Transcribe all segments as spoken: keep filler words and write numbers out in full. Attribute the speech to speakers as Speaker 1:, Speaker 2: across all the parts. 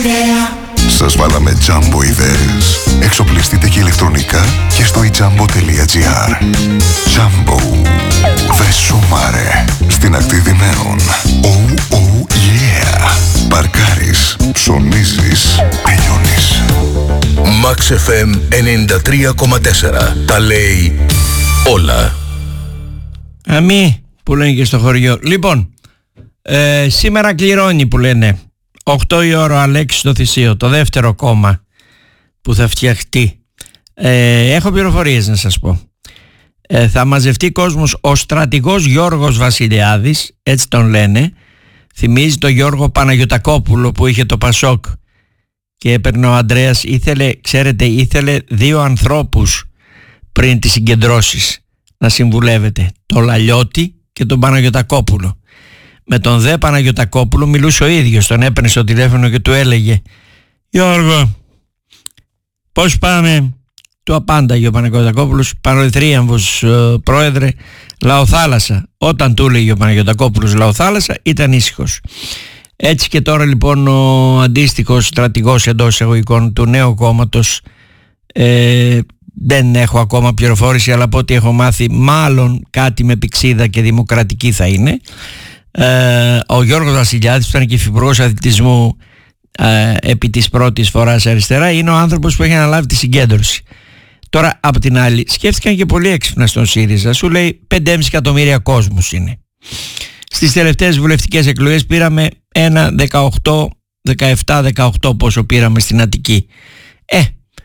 Speaker 1: Σας βάλαμε Jumbo ιδέες. Εξοπλιστείτε και ηλεκτρονικά και στο i jumbo τελεία gr. Jumbo. Δε σумάρε. Στην ακτή Δημαίων. Oh, oh, yeah. Παρκάρεις, ψωνίζεις, τελειώνεις.
Speaker 2: Max εφ εμ ενενήντα τρία κόμμα τέσσερα. Τα λέει όλα.
Speaker 3: Αμή που λένε και στο χωριό. Λοιπόν, ε, σήμερα κληρώνει που λένε οκτώ η ώρα ο Αλέξης στο Θησίο, το δεύτερο κόμμα που θα φτιαχτεί. Ε, έχω πληροφορίες να σας πω. Ε, θα μαζευτεί κόσμος. Ο στρατηγός Γιώργος Βασιλιάδης, έτσι τον λένε, θυμίζει τον Γιώργο Παναγιωτακόπουλο που είχε το Πασόκ και έπαιρνε ο Ανδρέας. Ήθελε, ξέρετε, ήθελε δύο ανθρώπους πριν τις συγκεντρώσεις να συμβουλεύεται, το Λαλιώτη και τον Παναγιωτακόπουλο. Με τον δε Παναγιωτακόπουλο μιλούσε ο ίδιος, τον έπαιρνε στο τηλέφωνο και του έλεγε «Γιώργο, πώς πάμε?» Του απάνταγε ο Παναγιωτακόπουλος «Πανοθρίαμβος, πρόεδρε, Λαοθάλασσα». Όταν του έλεγε ο Παναγιωτακόπουλος Λαοθάλασσα ήταν ήσυχος. Έτσι και τώρα λοιπόν ο αντίστοιχος στρατηγός εντός εισαγωγικών του νέου κόμματος, ε, δεν έχω ακόμα πληροφόρηση, αλλά από ό,τι έχω μάθει μάλλον κάτι με πηξίδα και δημοκρατική θα είναι. Ε, ο Γιώργος Βασιλιάδης, που ήταν και υφυπουργός αθλητισμού ε, επί της πρώτης φοράς αριστερά, είναι ο άνθρωπος που έχει αναλάβει τη συγκέντρωση. Τώρα απ' την άλλη σκέφτηκαν και πολύ έξυπνα στον ΣΥΡΙΖΑ. Σου λέει πέντε κόμμα πέντε εκατομμύρια κόσμος είναι. Στις τελευταίες βουλευτικές εκλογές πήραμε ένα δεκαοκτώ, δεκαεπτά, δεκαοκτώ πόσο πήραμε στην Αττική. Ε,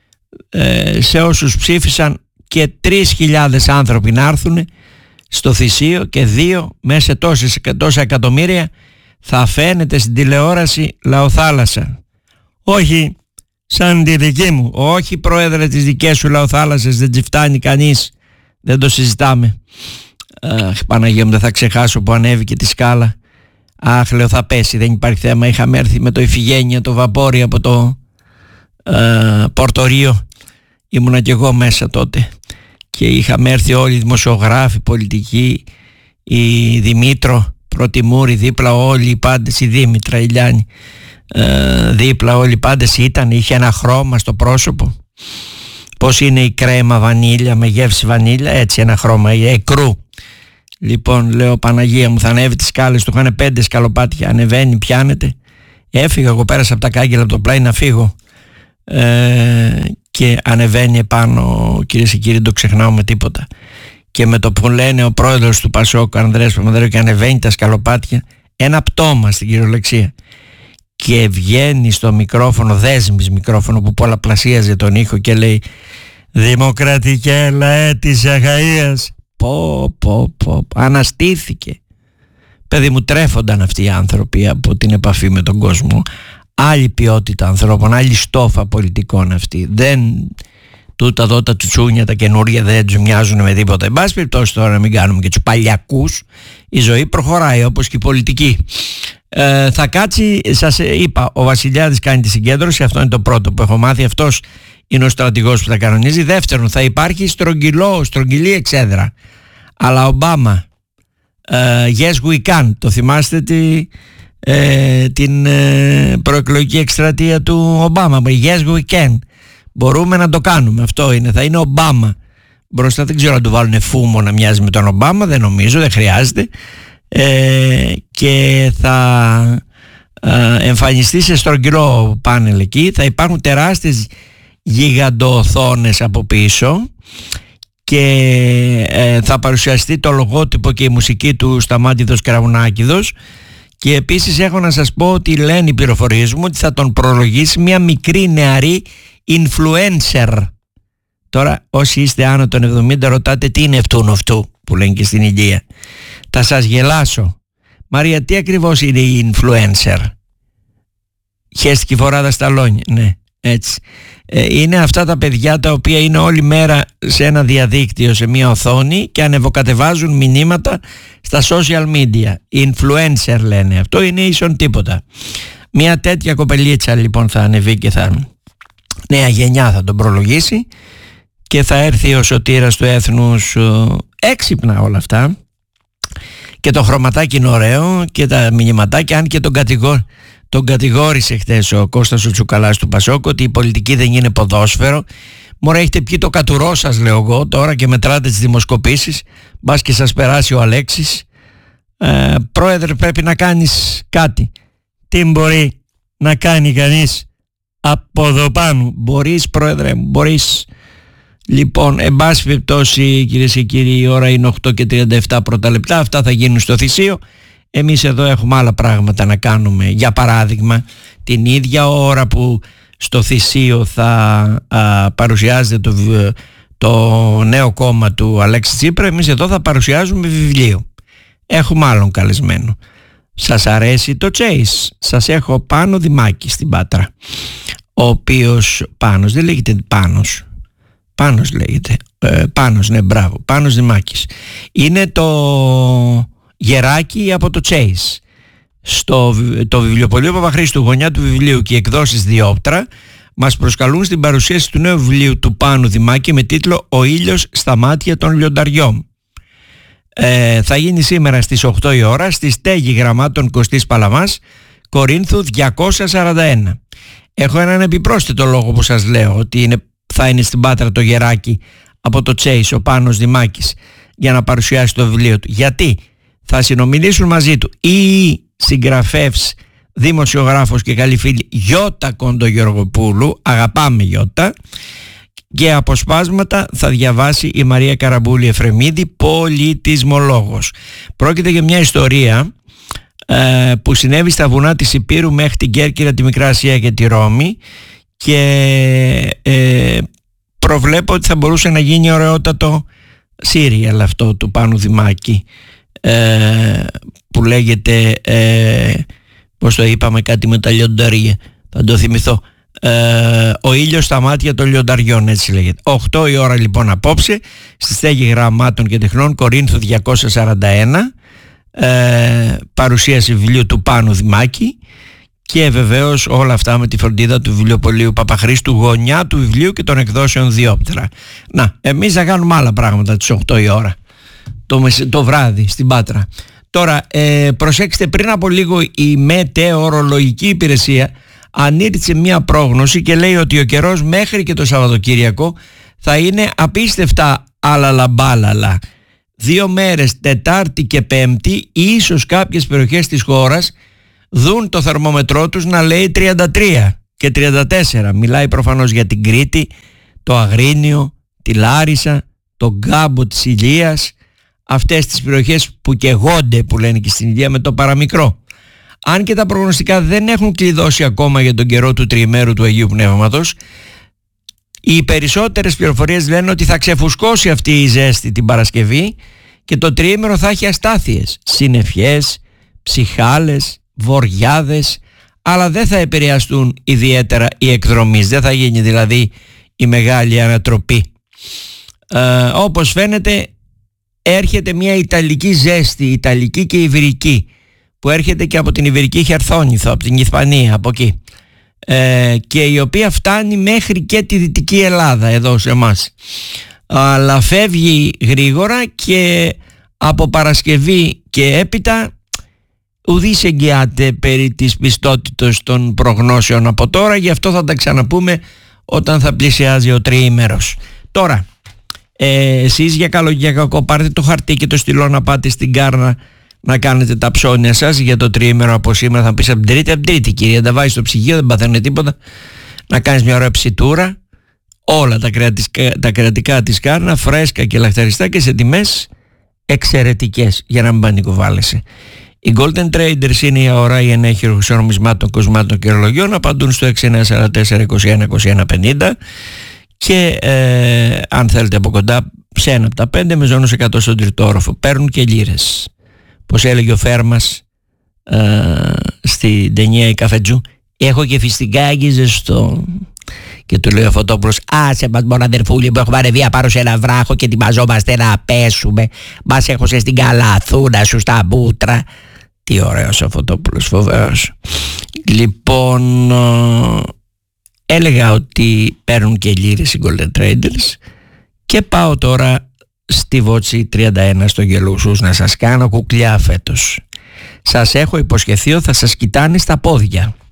Speaker 3: ε σε όσους ψήφισαν και τρεις χιλιάδες άνθρωποι να έρθουν στο Θησίο και δύο μέσα σε τόσες, τόσα εκατομμύρια θα φαίνεται στην τηλεόραση Λαοθάλασσα. Όχι σαν τη δική μου, όχι πρόεδρε της δικές σου Λαοθάλασσας, δεν τσι φτάνει κανείς, δεν το συζητάμε. Αχ, Παναγία μου, δεν θα ξεχάσω που ανέβηκε τη σκάλα. Αχ, λέω θα πέσει, δεν υπάρχει θέμα. Είχαμε έρθει με το Ιφηγένεια, το βαπόρι από το ε, Πορτορίο. Ήμουνα κι εγώ μέσα τότε. Και είχαμε έρθει όλοι οι δημοσιογράφοι, πολιτικοί, η Δημήτρο Πρωτιμούρη, δίπλα όλοι οι πάντες, η Δήμητρα, η Λιάννη, ε, δίπλα όλοι οι πάντες ήταν, είχε ένα χρώμα στο πρόσωπο. Πώς είναι η κρέμα βανίλια με γεύση βανίλια, έτσι ένα χρώμα, η εκρού. Λοιπόν, λέω Παναγία μου, θα ανέβει τις σκάλες, του είχαν πέντε σκαλοπάτια, ανεβαίνει, πιάνεται. Έφυγα, εγώ πέρασα από τα κάγκελα από το πλάι να φύγω. Ε, και ανεβαίνει επάνω, κυρίες και κύριοι, δεν το ξεχνάω με τίποτα. Και με το που λένε ο πρόεδρος του Πασόκ, ο Ανδρέας Παπανδρέου, και ανεβαίνει τα σκαλοπάτια, ένα πτώμα στην κυριολεξία. Και βγαίνει στο μικρόφωνο, δέσμης μικρόφωνο που πολλαπλασίαζε τον ήχο και λέει «Δημοκρατικέ λαέ της Αχαΐας». Πω πω πω, αναστήθηκε. Παιδί μου, τρέφονταν αυτοί οι άνθρωποι από την επαφή με τον κόσμο. Άλλη ποιότητα ανθρώπων, άλλη στόφα πολιτικών αυτή. Δεν, τούτα εδώ τα τσουτσούνια τα καινούρια δεν τους μοιάζουν με τίποτα. Εν πάση περιπτώσει, τώρα να μην κάνουμε και τους παλιακούς. Η ζωή προχωράει όπως και η πολιτική. Ε, θα κάτσει, σας είπα, ο Βασιλιάδης κάνει τη συγκέντρωση. Αυτό είναι το πρώτο που έχω μάθει. Αυτός είναι ο στρατηγός που θα κανονίζει. Δεύτερον, θα υπάρχει στρογγυλό, στρογγυλή εξέδρα. Αλλά Ομπάμα, ε, yes we can. Το θυμάστε τη, ε, την ε, προεκλογική εκστρατεία του Ομπάμα. Yes we can. Μπορούμε να το κάνουμε. Αυτό είναι. Θα είναι Ομπάμα μπροστά. Δεν ξέρω αν του βάλουν φούμο να μοιάζει με τον Ομπάμα. Δεν νομίζω, δεν χρειάζεται. Ε, και θα ε, εμφανιστεί σε στρογγυλό πάνελ εκεί. Θα υπάρχουν τεράστιες γιγαντοοθόνες από πίσω και ε, θα παρουσιαστεί το λογότυπο και η μουσική του Σταμάτηδος Κραουνάκηδος. Και επίσης έχω να σας πω ότι λένε οι πληροφορίες μου ότι θα τον προλογίσει μια μικρή νεαρή influencer. Τώρα όσοι είστε άνω των εβδομήντα ρωτάτε τι είναι αυτού αυτού που λένε και στην ηλικία. Θα σας γελάσω. Μαρία, τι ακριβώς είναι η influencer? Χέστηκε φορά τα σταλόνια. Ναι, έτσι. Ε, είναι αυτά τα παιδιά τα οποία είναι όλη μέρα σε ένα διαδίκτυο, σε μια οθόνη και ανεβοκατεβάζουν μηνύματα στα social media. Influencer λένε. Αυτό είναι ίσον τίποτα. Μια τέτοια κοπελίτσα λοιπόν θα ανεβεί και θα... νέα γενιά θα τον προλογίσει και θα έρθει ο σωτήρας του έθνους. Έξυπνα όλα αυτά. Και το χρωματάκι είναι ωραίο και τα μηνυματάκια, αν και τον κατηγορούν, Τον κατηγόρησε χθες ο Κώστας ο Τσουκαλάς του Πασόκ ότι η πολιτική δεν είναι ποδόσφαιρο. Μωρέ, έχετε πιει το κατουρό σας, λέω εγώ, τώρα και μετράτε τις δημοσκοπήσεις. Μπας και σας περάσει ο Αλέξης. ε, Πρόεδρε, πρέπει να κάνεις κάτι. Τι μπορεί να κάνει κανείς από εδώ πάνω? Μπορείς, Πρόεδρε, μπορείς. Λοιπόν, εν πάση περιπτώσει, κυρίες και κύριοι, η ώρα είναι οκτώ και τριάντα επτά πρώτα λεπτά. Αυτά θα γίνουν στο Θησίο. Εμείς εδώ έχουμε άλλα πράγματα να κάνουμε. Για παράδειγμα, την ίδια ώρα που στο Θησίο θα α, παρουσιάζεται το, το νέο κόμμα του Αλέξη Τσίπρα, εμείς εδώ θα παρουσιάζουμε βιβλίο. Έχουμε άλλον καλεσμένο. Σας αρέσει το Chase? Σας έχω Πάνο Δημάκη στην Πάτρα, ο οποίος, Πάνος δεν λέγεται Πάνος, Πάνος λέγεται, ε, Πάνος, ναι, μπράβο, Πάνος Δημάκης. Είναι το γεράκι από το Chase. Στο το βιβλιοπωλείο Παπαχρήστου, γωνιά του βιβλίου και εκδόσεις Διόπτρα, μας προσκαλούν στην παρουσίαση του νέου βιβλίου του Πάνου Δημάκη με τίτλο «Ο ήλιος στα μάτια των λιονταριών». Ε, θα γίνει σήμερα στις οκτώ η ώρα στη στέγη γραμμάτων Κωστής Παλαμάς, Κορίνθου διακόσια σαράντα ένα. Έχω έναν επιπρόσθετο λόγο που σας λέω ότι είναι, θα είναι στην Πάτρα το γεράκι από το Chase, ο Πάνος Δημάκης, για να παρουσιάσει το βιβλίο του. Γιατί θα συνομιλήσουν μαζί του η συγγραφεύς, δημοσιογράφος και καλή φίλη Γιώτα Κοντογεωργοπούλου, αγαπάμε Γιώτα, και αποσπάσματα θα διαβάσει η Μαρία Καραμπούλη Εφρεμίδη, πολιτισμολόγος. Πρόκειται για μια ιστορία ε, που συνέβη στα βουνά της Υπήρου μέχρι την Κέρκυρα, τη Μικρά Ασία και τη Ρώμη, και ε, προβλέπω ότι θα μπορούσε να γίνει ωραιότατο σύριαλ αυτό του Πάνου Δημάκη, ε, που λέγεται ε, πώς το είπαμε, κάτι με τα λιονταρία, θα το θυμηθώ, ε, «Ο ήλιος στα μάτια των λιονταριών», έτσι λέγεται. οκτώ η ώρα λοιπόν απόψε στη στέγη γραμμάτων και τεχνών Κορίνθου διακόσια σαράντα ένα, ε, παρουσίαση βιβλίου του Πάνου Δημάκη, και βεβαίως όλα αυτά με τη φροντίδα του βιβλιοπωλείου Παπαχρήστου, γωνιά του βιβλίου και των εκδόσεων Διόπτρα. Να, εμείς θα κάνουμε άλλα πράγματα τις οκτώ η ώρα το, το βράδυ στην Πάτρα. Τώρα, ε, προσέξτε, πριν από λίγο η Μετεωρολογική Υπηρεσία ανήρτησε μια πρόγνωση και λέει ότι ο καιρός μέχρι και το Σαββατοκύριακο θα είναι απίστευτα αλαλαμπάλαλα. Δύο μέρες, Τετάρτη και Πέμπτη, ίσως κάποιες περιοχές της χώρας δουν το θερμόμετρό τους να λέει τριάντα τρία και τριάντα τέσσερα. Μιλάει προφανώς για την Κρήτη, το Αγρίνιο, τη Λάρισα, τον Γκάμπο της Ηλίας, αυτές τις περιοχές που καιγόνται, που λένε και στην Ηλία, με το παραμικρό. Αν και τα προγνωστικά δεν έχουν κλειδώσει ακόμα για τον καιρό του τριημέρου του Αγίου Πνεύματος, οι περισσότερες πληροφορίες λένε ότι θα ξεφουσκώσει αυτή η ζέστη την Παρασκευή και το τριήμερο θα έχει αστάθειες, συννεφιές, ψυχάλες, βοριάδες, αλλά δεν θα επηρεαστούν ιδιαίτερα οι εκδρομείς, δεν θα γίνει δηλαδή η μεγάλη ανατροπή. Ε, όπως φαίνεται έρχεται μια ιταλική ζέστη, ιταλική και ιβηρική, που έρχεται και από την Ιβηρική Χερθόνηθο, από την Ισπανία, από εκεί, ε, και η οποία φτάνει μέχρι και τη Δυτική Ελλάδα εδώ σε εμάς, αλλά φεύγει γρήγορα και από Παρασκευή και έπειτα ουδής εγγυάται περί της πιστότητος των προγνώσεων από τώρα. Γι' αυτό θα τα ξαναπούμε όταν θα πλησιάζει ο τριήμερος. Τώρα, ε, εσείς για καλό και για κακό πάρτε το χαρτί και το στυλό να πάτε στην Κάρνα να κάνετε τα ψώνια σας για το τριήμερο από σήμερα. Θα πεις από την Τρίτη, από την Τρίτη κυρία, τα βάζεις στο ψυγείο, δεν παθαίνουν τίποτα. Να κάνεις μια ωραία ψητούρα, όλα τα, κρεατικά, τα κρεατικά της Κάρνα, φρέσκα και λαχταριστά και σε τιμές εξαιρετικές, για να μην πανικοβάλλεσαι. Οι Golden Traders είναι η αγορά η ενέχειρο χρυσονομισμάτων, κοσμάτων και ορολογιών. Απαντούν στο έξι εννιά τέσσερα τέσσερα είκοσι ένα είκοσι ένα πενήντα και ε, αν θέλετε από κοντά σε ένα από τα πέντε με ζώνους εκατό στον τρίτο όροφο. Παίρνουν και λίρες. Πως έλεγε ο Φέρμας ε, στην ταινία «Η Καφετζού», έχω και φιστικάκι ζεστό. Και του λέει ο Φωτόπουλος, άσε μας μόνο αδερφούλη που έχουμε ανεβεί απάνω σε ένα βράχο και ετοιμαζόμαστε να πέσουμε. Μας έχωσε στην καλαθούνα σου στα μπούτρα. Τι ωραίος ο Φωτόπουλος, φοβερός. Λοιπόν, έλεγα ότι παίρνουν και λίρες οι Golden Traders και πάω τώρα στη Βότσι τριάντα ένα στο Γελούσους να σας κάνω κουκλιά φέτος. Σας έχω υποσχεθεί ότι θα σας κοιτάνε στα πόδια.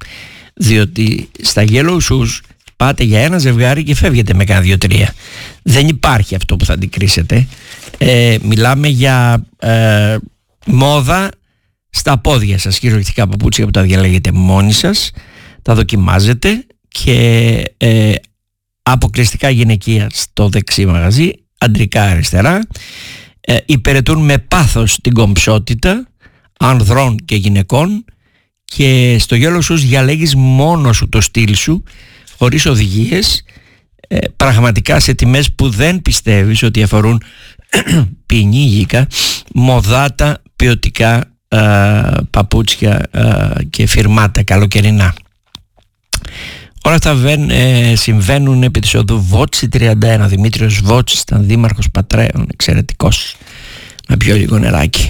Speaker 3: διότι στα Yellow Shoes πάτε για ένα ζευγάρι και φεύγετε με κάνα δύο τρία. Δεν υπάρχει αυτό που θα αντικρίσετε. ε, μιλάμε για ε, μόδα στα πόδια σας, χειρουργητικά παπούτσια που τα διαλέγετε μόνοι σας, τα δοκιμάζετε και ε, αποκλειστικά γυναικεία στο δεξί μαγαζί, αντρικά αριστερά. ε, υπηρετούν με πάθος την κομψότητα ανδρών και γυναικών, και στο Yellow Shoes διαλέγεις μόνο σου το στυλ σου, χωρίς οδηγίες, ε, πραγματικά σε τιμές που δεν πιστεύεις ότι αφορούν ποινή γήκα, μοδάτα, ποιοτικά ε, παπούτσια ε, και φιρμάτα καλοκαιρινά. Όλα αυτά βεν, ε, συμβαίνουν επί της οδού Βότση τριάντα ένα. Δημήτριος Βότσης ήταν δήμαρχος Πατρέων, εξαιρετικός. Να πιω λίγο νεράκι.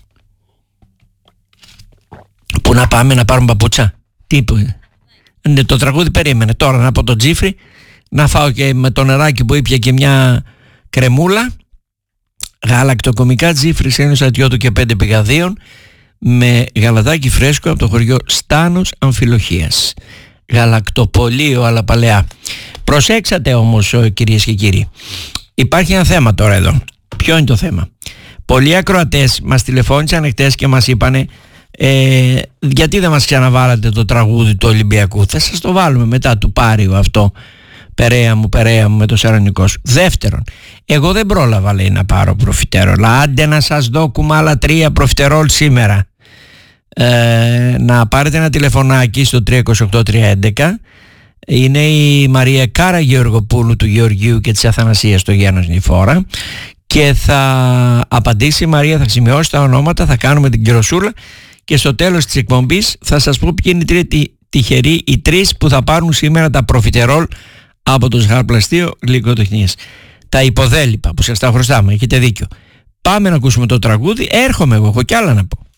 Speaker 3: Πού να πάμε να πάρουμε παπούτσα? Τι που είναι το τραγούδι? Περίμενε τώρα να πω τον Τζίφρι, να φάω και με το νεράκι που ήπια και μια κρεμούλα. Γαλακτοκομικά Τζίφρις Ένωση Ατιώτου και πέντε πηγαδίων, με γαλατάκι φρέσκο από το χωριό Στάνος Αμφιλοχίας. Γαλακτοπολείο αλλά παλαιά. Προσέξατε όμως, κυρίες και κύριοι, υπάρχει ένα θέμα τώρα εδώ. Ποιο είναι το θέμα? Πολλοί ακροατές μας τηλεφώνησαν εχθές και μας είπανε ε, γιατί δεν μας ξαναβάλατε το τραγούδι του Ολυμπιακού? Θα σας το βάλουμε μετά του Πάριου αυτό, Περαία μου, Περαία μου, με το Σαρονικό σου. Δεύτερον, εγώ δεν πρόλαβα, λέει, να πάρω προφιτερόλ. Άντε να σας δω κουμάλα τρία προφιτερόλ σήμερα. Ε, να πάρετε ένα τηλεφωνάκι στο τρία δύο οκτώ τρία έντεκα. Είναι η Μαρία Κάρα Γεωργοπούλου του Γεωργίου και της Αθανασίας στο Γένος Νηφόρα, και θα απαντήσει η Μαρία, θα σημειώσει τα ονόματα, θα κάνουμε την κυροσούλα και στο τέλος της εκπομπής θα σας πω ποιοι είναι οι τρεις τυχεροί, οι τρεις που θα πάρουν σήμερα τα προφιτερόλ από το ζαχαροπλαστείο Γλυκοτεχνίας. Τα υποδέλυπα που σας τα χρωστάμε, έχετε δίκιο. Πάμε να ακούσουμε το τραγούδι, έρχομαι εγώ, έχω κι άλλα να πω.